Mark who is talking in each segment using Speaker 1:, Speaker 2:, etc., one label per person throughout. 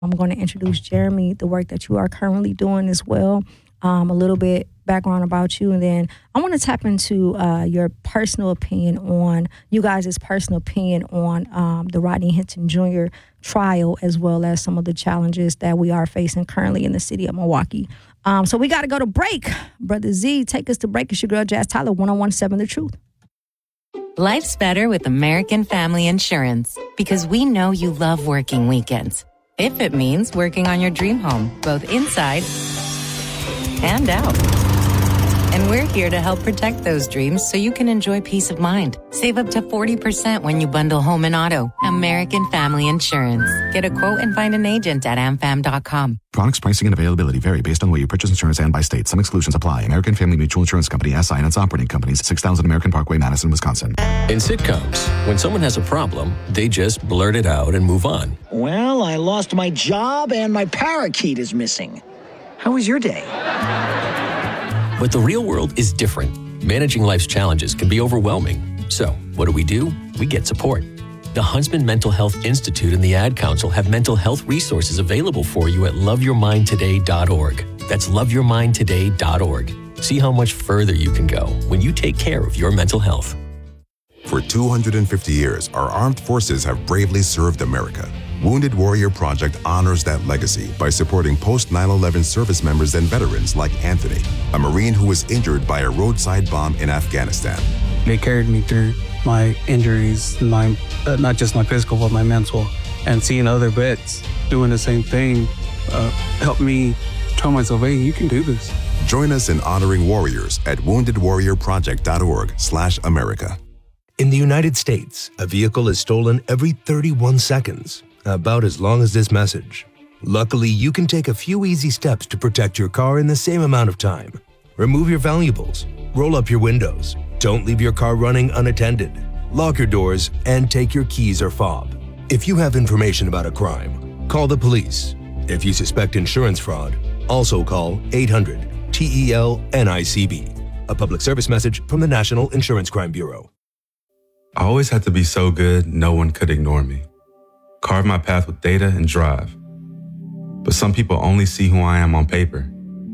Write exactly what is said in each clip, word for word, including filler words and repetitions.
Speaker 1: I'm going to introduce Jeremy, the work that you are currently doing as well, um, a little bit background about you, and then I want to tap into uh, your personal opinion on, you guys' personal opinion on um, the Rodney Hinton Junior trial, as well as some of the challenges that we are facing currently in the city of Milwaukee. Um, so we got to go to break. Brother Z, take us to break. It's your girl, Jazz Tyler, one oh one point seven The Truth.
Speaker 2: Life's better with American Family Insurance because we know you love working weekends. If it means working on your dream home, both inside and out. And we're here to help protect those dreams so you can enjoy peace of mind. Save up to forty percent when you bundle home and auto. American Family Insurance. Get a quote and find an agent at a m fam dot com.
Speaker 3: Products, pricing, and availability vary based on where you purchase insurance and by state. Some exclusions apply. American Family Mutual Insurance Company, S I and its operating companies, six thousand American Parkway, Madison, Wisconsin.
Speaker 4: In sitcoms, when someone has a problem, they just blurt it out and move on.
Speaker 5: Well, I lost my job and my parakeet is missing. How was your day?
Speaker 4: But the real world is different. Managing life's challenges can be overwhelming. So, what do we do? We get support. The Huntsman Mental Health Institute and the Ad Council have mental health resources available for you at love your mind today dot org. That's love your mind today dot org. See how much further you can go when you take care of your mental health.
Speaker 6: For two hundred fifty years, our armed forces have bravely served America. Wounded Warrior Project honors that legacy by supporting post nine eleven service members and veterans like Anthony, a Marine who was injured by a roadside bomb in Afghanistan.
Speaker 7: They carried me through my injuries, my uh, not just my physical, but my mental. And seeing other vets doing the same thing uh, helped me tell myself, hey, you can do this.
Speaker 6: Join us in honoring warriors at wounded warrior project dot org slash America.
Speaker 8: In the United States, a vehicle is stolen every thirty-one seconds, about as long as this message. Luckily, you can take a few easy steps to protect your car in the same amount of time. Remove your valuables, roll up your windows, don't leave your car running unattended, lock your doors, and take your keys or fob. If you have information about a crime, call the police. If you suspect insurance fraud, also call eight hundred T E L N I C B. A public service message from the National Insurance Crime Bureau.
Speaker 9: I always had to be so good, no one could ignore me. Carve my path with data and drive. But some people only see who I am on paper.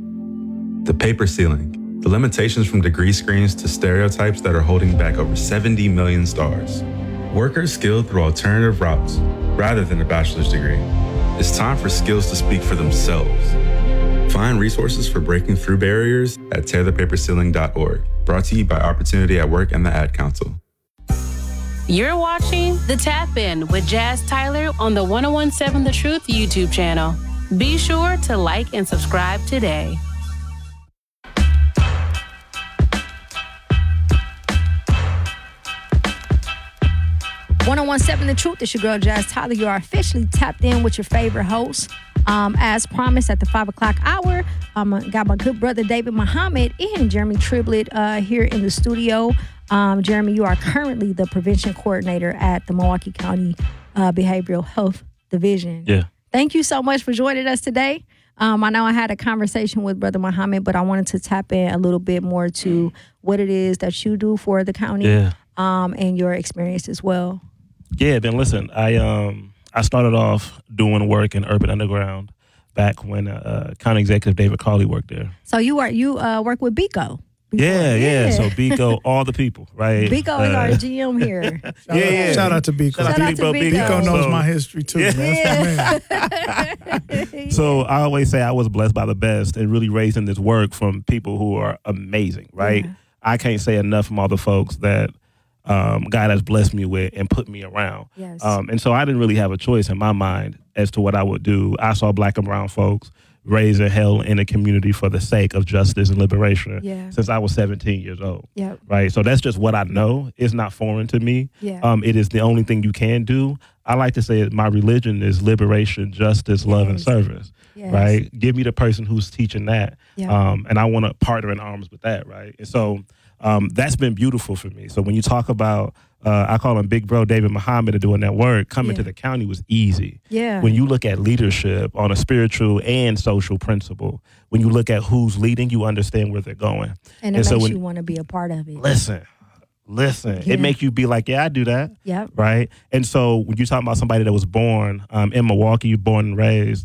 Speaker 9: The paper ceiling, the limitations from degree screens to stereotypes that are holding back over seventy million stars. Workers skilled through alternative routes rather than a bachelor's degree. It's time for skills to speak for themselves. Find resources for breaking through barriers at tear the paper ceiling dot org. Brought to you by Opportunity at Work and the Ad Council.
Speaker 10: You're watching The Tap In with Jazz Tyler on the one oh one point seven The Truth YouTube channel. Be sure to like and subscribe today.
Speaker 1: one oh one point seven The Truth. It's your girl, Jazz Tyler. You are officially tapped in with your favorite host. Um, as promised, at the five o'clock hour, um, I got my good brother, David Muhammad, and Jeremy Triblett uh, here in the studio. Um, Jeremy, you are currently the prevention coordinator at the Milwaukee County uh, Behavioral Health Division.
Speaker 11: Yeah.
Speaker 1: Thank you so much for joining us today. Um, I know I had a conversation with Brother Muhammad, but I wanted to tap in a little bit more to what it is that you do for the county
Speaker 11: yeah.
Speaker 1: um, and your experience as well.
Speaker 11: Yeah, then listen, I um I started off doing work in Urban Underground back when uh, County Executive David Carley worked there.
Speaker 1: So you are you uh, work with BICO.
Speaker 11: Yeah, yeah, yeah. So BICO, all the people, right?
Speaker 1: BICO uh, is our G M here.
Speaker 11: yeah, yeah.
Speaker 12: Shout out to BICO.
Speaker 1: Shout out to BICO.
Speaker 12: BICO knows
Speaker 11: so,
Speaker 12: my history too.
Speaker 11: Yeah.
Speaker 12: Man. That's my
Speaker 1: man.
Speaker 11: So I always say I was blessed by the best and really raising this work from people who are amazing, right?
Speaker 1: Yeah.
Speaker 11: I can't say enough from all the folks that um, God has blessed me with and put me around.
Speaker 1: Yes.
Speaker 11: Um, and so I didn't really have a choice in my mind as to what I would do. I saw black and brown folks raised and held in a community for the sake of justice and liberation
Speaker 1: yeah.
Speaker 11: since I was seventeen years old.
Speaker 1: Yep.
Speaker 11: Right. So that's just what I know. It's not foreign to me.
Speaker 1: Yeah.
Speaker 11: Um, it is the only thing you can do. I like to say my religion is liberation, justice, yes. love, and service. Yes. Right. Give me the person who's teaching that.
Speaker 1: Yep.
Speaker 11: Um, and I want to partner in arms with that. Right. And so um, that's been beautiful for me. So when you talk about Uh, I call him Big Bro David Muhammad and doing that work. Coming
Speaker 1: yeah.
Speaker 11: to the county was easy.
Speaker 1: Yeah.
Speaker 11: When you look at leadership on a spiritual and social principle, when you look at who's leading, you understand where they're going.
Speaker 1: And it
Speaker 11: and
Speaker 1: makes
Speaker 11: so when,
Speaker 1: you want to be a part of it.
Speaker 11: Listen, listen.
Speaker 1: Yeah.
Speaker 11: It makes you be like, yeah, I do that.
Speaker 1: Yep.
Speaker 11: Right? And so when you talk about somebody that was born um, in Milwaukee, born and raised,